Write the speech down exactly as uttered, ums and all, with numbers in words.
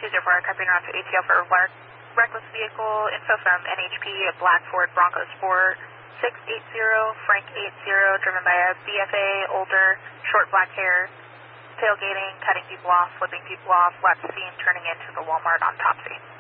two zero four, copying around to A T L for a reckless vehicle. Info from N H P, a black Ford Bronco Sport, six eight zero, Frank eight zero, driven by a B F A, older, short black hair, tailgating, cutting people off, flipping people off, left scene, turning into the Walmart on Topsy.